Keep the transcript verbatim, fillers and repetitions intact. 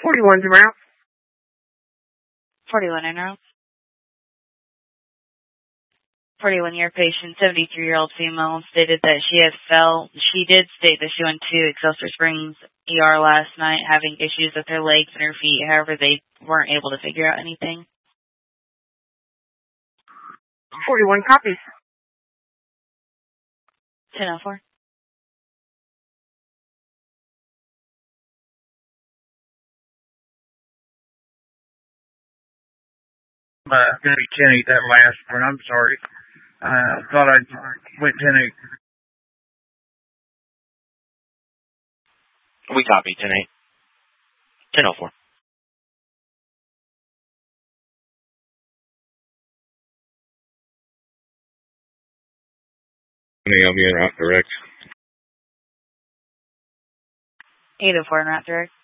forty-one to route. forty-one en route. forty-one-year patient, seventy-three-year-old female, stated that she had fell. She did state that she went to Excelsior Springs E R last night having issues with her legs and her feet. However, they weren't able to figure out anything. forty-one copies. ten oh four. Uh, it's going to be ten eight, that last one. I'm sorry. I uh, thought I went ten eight. We copy, ten eight. ten oh four. I'll be in route direct. eight oh four en route direct.